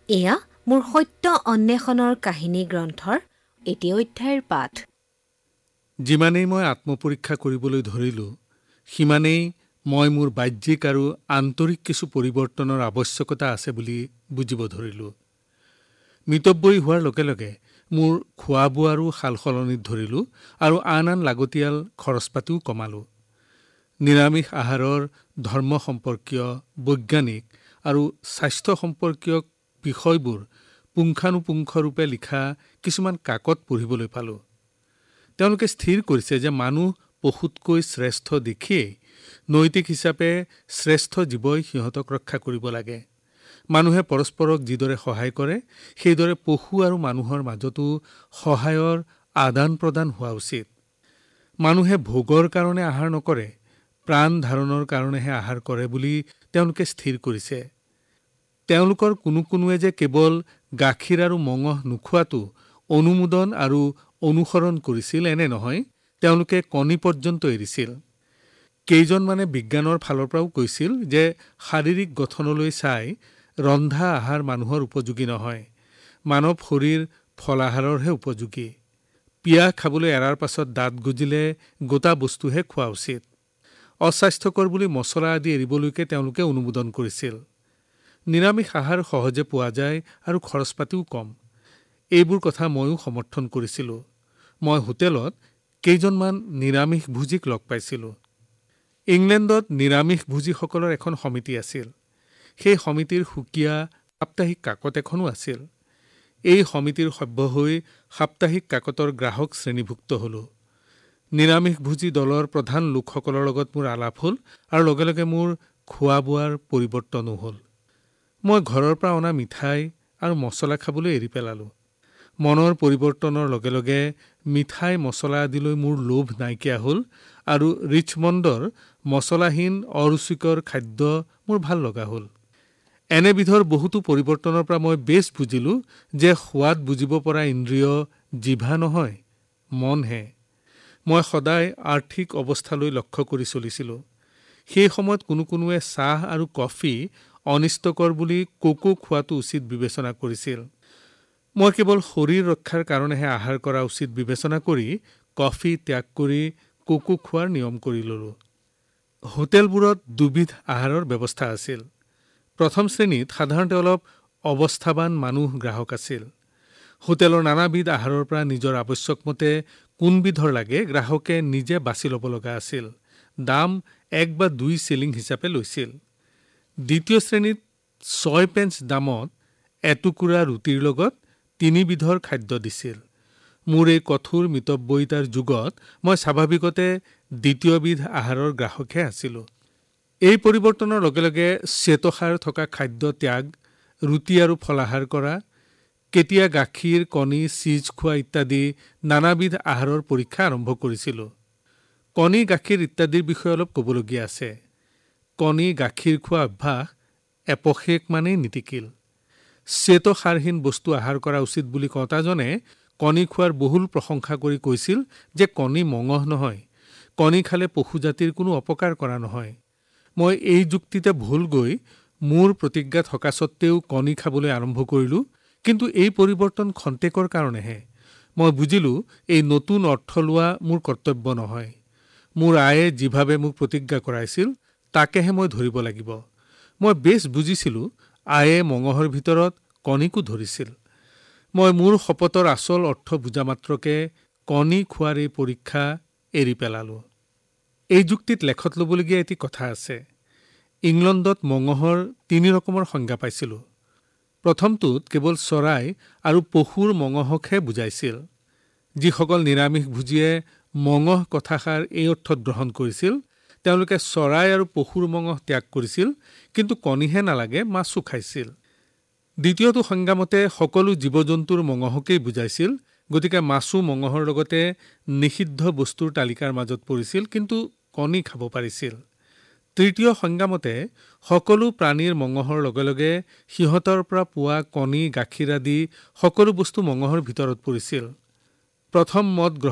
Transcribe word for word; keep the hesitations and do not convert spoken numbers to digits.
এয়া মোৰ সত্য অন্বেষণৰ কাহিনী গ্ৰন্থৰ এটি অধ্যায়ৰ পাঠ। যিমানেই মই আত্মপৰীক্ষা কৰিবলৈ ধৰিলোঁ, সিমানেই মই মোৰ বাহ্যিক আৰু আন্তৰিক কিছু পৰিৱৰ্তনৰ আৱশ্যকতা আছে বুলি বুজিব ধৰিলোঁ। মিতব্যয়ী হোৱাৰ লগে লগে মোৰ খোৱা বোৱাৰো সাল সলনিত ধৰিলোঁ আৰু আন আন লাগতিয়াল খৰচ পাতিও কমালোঁ। নিৰামিষ আহাৰৰ ধৰ্ম সম্পৰ্কীয়, বৈজ্ঞানিক আৰু স্বাস্থ্য সম্পৰ্কীয় বিষয়বোৰ পুংখানুপুংখৰূপে লিখা কিছুমান কাকত পঢ়িবলৈ পালোঁ। তেওঁলোকে স্থিৰ কৰিছে যে মানুহ পশুতকৈ শ্ৰেষ্ঠ দেখিয়েই নৈতিক হিচাপে শ্ৰেষ্ঠ জীৱই সিহঁতক ৰক্ষা কৰিব লাগে। মানুহে পৰস্পৰক যিদৰে সহায় কৰে, সেইদৰে পশু আৰু মানুহৰ মাজতো সহায়ৰ আদান প্ৰদান হোৱা উচিত। মানুহে ভোগৰ কাৰণে আহাৰ নকৰে, প্ৰাণ ধাৰণৰ কাৰণেহে আহাৰ কৰে বুলি তেওঁলোকে স্থিৰ কৰিছে। তেওঁলোকৰ কোনো কোনোৱে যে কেৱল গাখীৰ আৰু মঙহ নোখোৱাটো অনুমোদন আৰু অনুসৰণ কৰিছিল এনে নহয়, তেওঁলোকে কণী পৰ্যন্ত এৰিছিল। কেইজনমানে বিজ্ঞানৰ ফালৰ পৰাও কৈছিল যে শাৰীৰিক গঠনলৈ চাই ৰন্ধা আহাৰ মানুহৰ উপযোগী নহয়, মানৱ শৰীৰ ফলাহাৰৰহে উপযোগী। পিয়াহ খাবলৈ এৰাৰ পাছত দাঁত গজিলে গোটা বস্তুহে খোৱা উচিত। অস্বাস্থ্যকৰ বুলি মছলা আদি এৰিবলৈকে তেওঁলোকে অনুমোদন কৰিছিল। নিৰামিষ আহাৰ সহজে পোৱা যায় আৰু খৰচ পাতিও কম। এইবোৰ কথা ময়ো সমৰ্থন কৰিছিলোঁ। মই হোটেলত কেইজনমান নিৰামিষভোজীক লগ পাইছিলোঁ। ইংলেণ্ডত নিৰামিষভোজীসকলৰ এখন সমিতি আছিল। সেই সমিতিৰ সুকীয়া সাপ্তাহিক কাকত এখনো আছিল। এই সমিতিৰ সভ্য হৈ সাপ্তাহিক কাকতৰ গ্ৰাহক শ্ৰেণীভুক্ত হ'লোঁ। নিৰামিষভোজী দলৰ প্ৰধান লোকসকলৰ লগত মোৰ আলাপ হ'ল আৰু লগে লগে মোৰ খোৱা বোৱাৰ পৰিৱৰ্তনো হ'ল। মই ঘৰৰ পৰা অনা মিঠাই আৰু মছলা খাবলৈ এৰি পেলালোঁ। মনৰ পৰিৱৰ্তনৰ লগে লগে মিঠাই মছলা আদিলৈ মোৰ লোভ নাইকিয়া হ'ল আৰু ৰিচমণ্ডৰ মছলাহীন অৰুচিকৰ খাদ্য মোৰ ভাল লগা হ'ল। এনেবিধৰ বহুতো পৰিৱৰ্তনৰ পৰা মই বেছ বুজিলোঁ যে সোৱাদ বুজিব পৰা ইন্দ্ৰিয় জিভা নহয়, মনহে। মই সদায় আৰ্থিক অৱস্থালৈ লক্ষ্য কৰি চলিছিলোঁ। সেই সময়ত কোনো কোনোৱে চাহ আৰু কফি অনিষ্টকৰ বুলি কোকো খোৱাটো উচিত বিবেচনা কৰিছিল। মই কেৱল শৰীৰ ৰক্ষাৰ কাৰণেহে আহাৰ কৰা উচিত বিবেচনা কৰি কফি ত্যাগ কৰি কোকো খোৱাৰ নিয়ম কৰি ল'লোঁ। হোটেলবোৰত দুবিধ আহাৰৰ ব্যৱস্থা আছিল। প্ৰথম শ্ৰেণীত সাধাৰণতে অলপ অৱস্থাৱান মানুহ গ্ৰাহক আছিল। হোটেলৰ নানাবিধ আহাৰৰ পৰা নিজৰ আৱশ্যকমতে কোনবিধৰ লাগে গ্ৰাহকে নিজে বাছি ল'ব লগা আছিল। দাম এক বা দুই চিলিং হিচাপে লৈছিল। দ্বিতীয় শ্ৰেণীত ছয় পেঞ্চ দামত এটুকুৰা ৰুটিৰ লগত তিনিবিধৰ খাদ্য দিছিল। মোৰ এই কঠোৰ মিতব্যয়িতাৰ যুগত মই স্বাভাৱিকতে দ্বিতীয়বিধ আহাৰৰ গ্ৰাহকহে আছিলোঁ। এই পৰিৱৰ্তনৰ লগে লগে শ্বেতসাৰ থকা খাদ্য ত্যাগ, ৰুটি আৰু ফলাহাৰ কৰা, কেতিয়া গাখীৰ, কণী, চীজ খোৱা ইত্যাদি নানাবিধ আহাৰৰ পৰীক্ষা আৰম্ভ কৰিছিলোঁ। কণী, গাখীৰ ইত্যাদিৰ বিষয়ে অলপ ক'বলগীয়া আছে। কণী, গাখীৰ খোৱা অভ্যাস এপষেক মানেই নীতিকিল। শ্বেতসাৰহীন বস্তু আহাৰ কৰা উচিত বুলি কওঁতাজনে কণী খোৱাৰ বহুল প্ৰশংসা কৰি কৈছিল যে কণী মঙহ নহয়, কণী খালে পশুজাতিৰ কোনো অপকাৰ কৰা নহয়। মই এই যুক্তিতে ভুল গৈ মোৰ প্ৰতিজ্ঞা থকা স্বত্তেও কণী খাবলৈ আৰম্ভ কৰিলোঁ, কিন্তু এই পৰিৱৰ্তন খন্তেকৰ কাৰণেহে। মই বুজিলোঁ এই নতুন অৰ্থ লোৱা মোৰ কৰ্তব্য নহয়। মোৰ আয়ে যিভাৱে মোক প্ৰতিজ্ঞা কৰাইছিল তাকেহে মই ধৰিব লাগিব। মই বেছ বুজিছিলোঁ আয়ে মঙহৰ ভিতৰত কণীকো ধৰিছিল। মই মোৰ শপতৰ আচল অৰ্থ বুজা মাত্ৰকে কণী খোৱাৰ এই পৰীক্ষা এৰি পেলালোঁ। এই যুক্তিত লেখত ল'বলগীয়া এটি কথা আছে। ইংলণ্ডত মঙহৰ তিনি ৰকমৰ সংজ্ঞা পাইছিলোঁ। প্ৰথমটোত কেৱল চৰাই আৰু পশুৰ মঙহকহে বুজাইছিল। যিসকল নিৰামিষভোজীয়ে মঙহ কথাষাৰ এই অৰ্থত গ্ৰহণ কৰিছিল, তেওঁলোকে চৰাই আৰু পশুৰ মঙহ ত্যাগ কৰিছিল, কিন্তু কণীহে নালাগে মাছো খাইছিল। দ্বিতীয়টো সংজ্ঞামতে সকলো জীৱ জন্তুৰ মঙহকেই বুজাইছিল, গতিকে মাছো মঙহৰ লগতে নিষিদ্ধ বস্তুৰ তালিকাৰ মাজত পৰিছিল, কিন্তু কণী খাব পাৰিছিল। তৃতীয় সংজ্ঞামতে সকলো প্ৰাণীৰ মঙহৰ লগে লগে সিহঁতৰ পৰা পোৱা কণী, গাখীৰ আদি সকলো বস্তু মঙহৰ ভিতৰত পৰিছিল। প্ৰথম মত